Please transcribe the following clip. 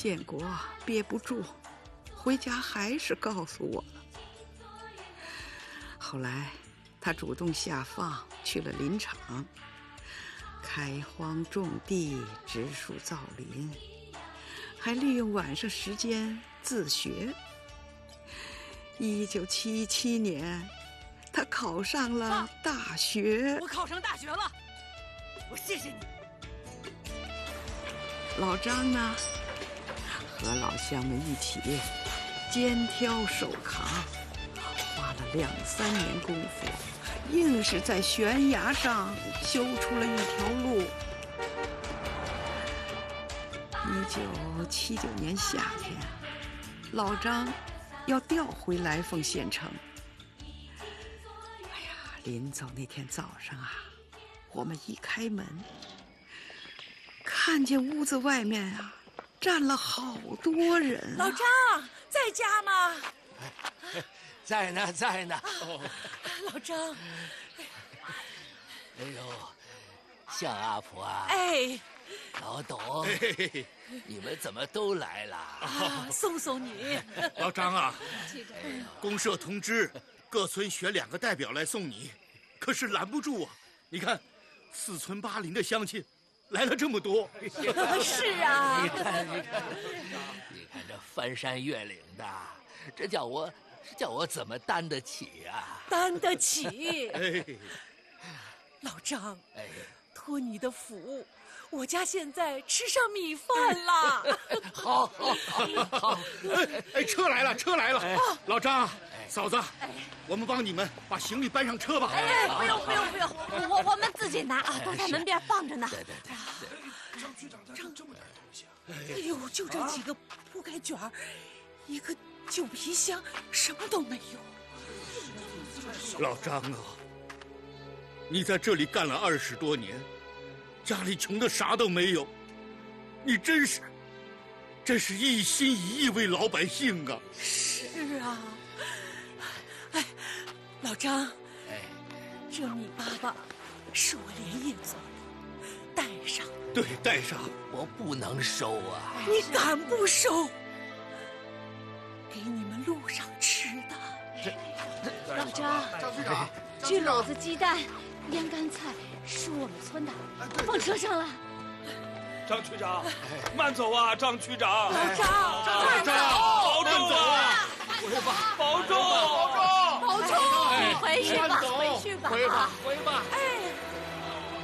建国憋不住，回家还是告诉我了。后来他主动下放去了林场，开荒种地，植树造林，还利用晚上时间自学。1977年，他考上了大学。 我考上大学了，我谢谢你。 老张呢，和老乡们一起肩挑手扛，花了2、3年功夫，硬是在悬崖上修出了一条路。1979年夏天，老张要调回来凤县城。哎呀，临走那天早上啊，我们一开门，看见屋子外面啊站了好多人。 老张在家吗？ 在呢，在呢。 老张， 哎呦，向阿婆啊！ 哎， 老董，你们怎么都来了？ 送送你。 老张啊，公社通知各村选2个代表来送你，可是拦不住啊！你看，4村8邻的乡亲来了这么多。 是啊， 你看这翻山越岭的，这叫我怎么担得起啊？ 担得起。 哎， 老张， 哎， 托你的福，我家现在吃上米饭了。 好。 哎，车来了，车来了！老张，嫂子，我们帮你们把行李搬上车吧。 哎，不用，我们自己拿啊，都在门边放着呢。 对。 张局长带这么点东西啊！ 哎呦，就这几个铺盖卷儿，一个旧皮箱，什么都没有。 老张啊，你在这里干了20多年，家里穷的啥都没有，你真是一心一意为老百姓啊！ 是啊，哎，老张， 哎， 这米粑粑是我连夜做的，带上。 对，带上。 我不能收啊！ 你敢不收？给你们路上吃的。 老张，这篓子鸡蛋、腌干菜是我们村的，放车上了。 张区长，慢走啊，张区长。 老张， 慢走，保重啊！保重！ 保重！回去吧，回去吧。 回吧。 哎。